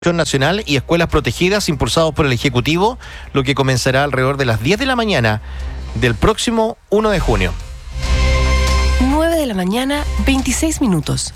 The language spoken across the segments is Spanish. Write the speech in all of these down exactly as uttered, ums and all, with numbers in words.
Nacional y escuelas protegidas impulsados por el Ejecutivo, lo que comenzará alrededor de las diez de la mañana del próximo uno de junio. nueve de la mañana, veintiséis minutos.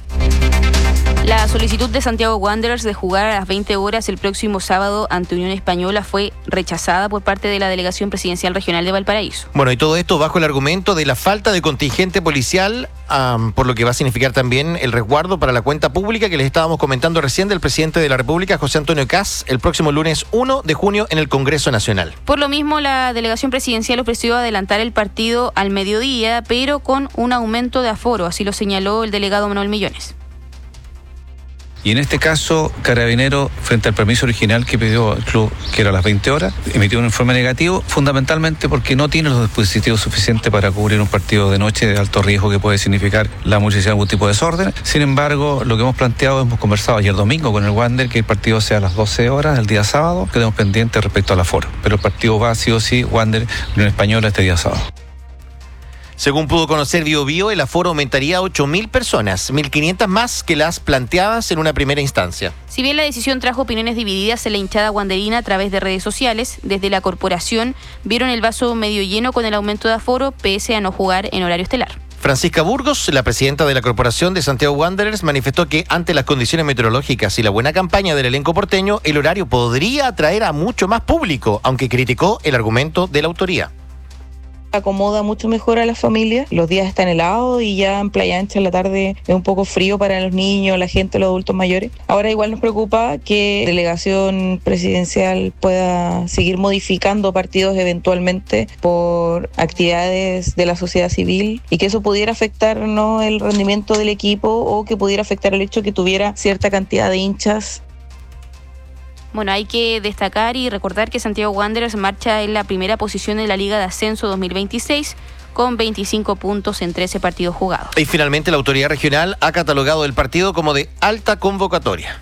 La solicitud de Santiago Wanderers de jugar a las veinte horas el próximo sábado ante Unión Española fue rechazada por parte de la Delegación Presidencial Regional de Valparaíso. Bueno, y todo esto bajo el argumento de la falta de contingente policial, um, por lo que va a significar también el resguardo para la cuenta pública que les estábamos comentando recién del presidente de la República, José Antonio Kast, el próximo lunes uno de junio en el Congreso Nacional. Por lo mismo, la Delegación Presidencial ofreció adelantar el partido al mediodía, pero con un aumento de aforo, así lo señaló el delegado Manuel Millones. Y en este caso, Carabinero, frente al permiso original que pidió el club, que era a las veinte horas, emitió un informe negativo, fundamentalmente porque no tiene los dispositivos suficientes para cubrir un partido de noche de alto riesgo que puede significar la multiplicidad de algún tipo de desorden. Sin embargo, lo que hemos planteado, hemos conversado ayer domingo con el Wander, que el partido sea a las doce horas, el día sábado, quedemos pendientes respecto al aforo. Pero el partido va sí o sí, Wander, Unión Española, este día sábado. Según pudo conocer Bio Bio, el aforo aumentaría a ocho mil personas, mil quinientas más que las planteadas en una primera instancia. Si bien la decisión trajo opiniones divididas en la hinchada wanderina a través de redes sociales, desde la corporación vieron el vaso medio lleno con el aumento de aforo, pese a no jugar en horario estelar. Francisca Burgos, la presidenta de la Corporación de Santiago Wanderers, manifestó que ante las condiciones meteorológicas y la buena campaña del elenco porteño, el horario podría atraer a mucho más público, aunque criticó el argumento de la autoría. Acomoda mucho mejor a la familia. Los días están helados y ya en Playa Ancha en la tarde es un poco frío para los niños, la gente, los adultos mayores. Ahora igual nos preocupa que la delegación presidencial pueda seguir modificando partidos eventualmente por actividades de la sociedad civil y que eso pudiera afectar, ¿no?, el rendimiento del equipo, o que pudiera afectar el hecho de que tuviera cierta cantidad de hinchas. Bueno, hay que destacar y recordar que Santiago Wanderers marcha en la primera posición en la Liga de Ascenso dos mil veintiséis con veinticinco puntos en trece partidos jugados. Y finalmente la autoridad regional ha catalogado el partido como de alta convocatoria.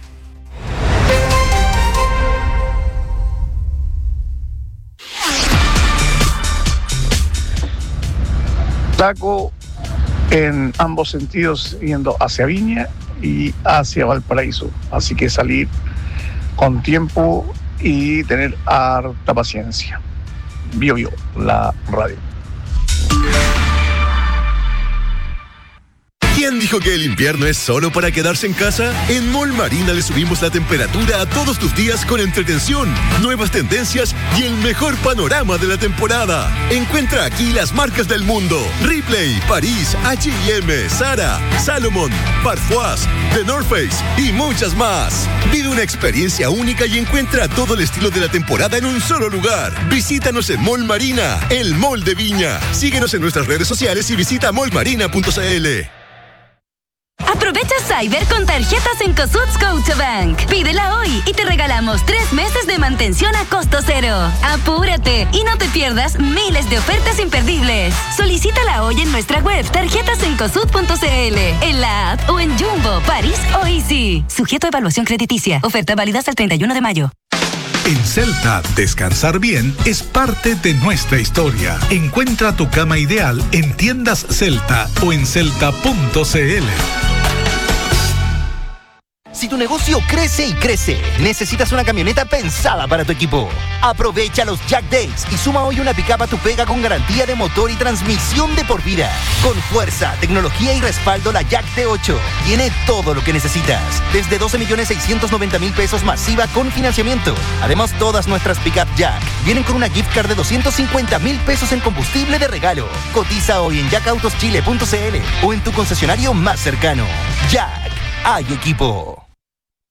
Taco en ambos sentidos, yendo hacia Viña y hacia Valparaíso. Así que salir con tiempo y tener harta paciencia. Bio Bio, la radio. ¿Quién dijo que el invierno es solo para quedarse en casa? En Mall Marina le subimos la temperatura a todos tus días con entretención, nuevas tendencias y el mejor panorama de la temporada. Encuentra aquí las marcas del mundo: Ripley, París, H y M, Zara, Salomon, Parfois, The North Face y muchas más. Vive una experiencia única y encuentra todo el estilo de la temporada en un solo lugar. Visítanos en Mall Marina, el mall de Viña. Síguenos en nuestras redes sociales y visita mall marina punto c l. Aprovecha Cyber con tarjetas en Cosud Scotiabank. Pídela hoy y te regalamos tres meses de mantención a costo cero. Apúrate y no te pierdas miles de ofertas imperdibles. Solicítala hoy en nuestra web tarjetas en cosud punto c l, en la app o en Jumbo, París o Easy. Sujeto a evaluación crediticia. Oferta válida hasta el treinta y uno de mayo. En Celta, descansar bien es parte de nuestra historia. Encuentra tu cama ideal en tiendas Celta o en celta punto c l. Si tu negocio crece y crece, necesitas una camioneta pensada para tu equipo. Aprovecha los Jack Days y suma hoy una pick-up a tu pega con garantía de motor y transmisión de por vida. Con fuerza, tecnología y respaldo, la Jack D ocho tiene todo lo que necesitas. Desde doce millones seiscientos noventa mil pesos masiva con financiamiento. Además, todas nuestras pick-up Jack vienen con una gift card de doscientos cincuenta mil pesos en combustible de regalo. Cotiza hoy en jack autos chile punto c l o en tu concesionario más cercano. Jack, hay equipo.